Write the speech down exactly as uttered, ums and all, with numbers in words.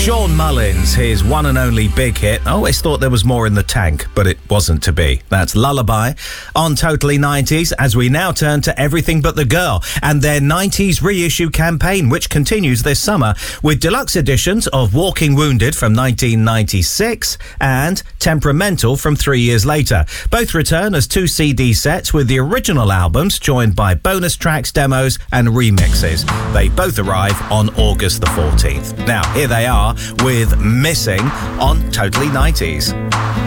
Shaun Mullins, his one and only big hit. I always thought there was more in the tank, but it wasn't to be. That's Lullaby on Totally nineties, as we now turn to Everything But the Girl and their nineties reissue campaign, which continues this summer with deluxe editions of Walking Wounded from nineteen ninety-six and Temperamental from three years later. Both return as two C D sets with the original albums joined by bonus tracks, demos and remixes. They both arrive on August the fourteenth. Now, here they are with Missing on Totally nineties.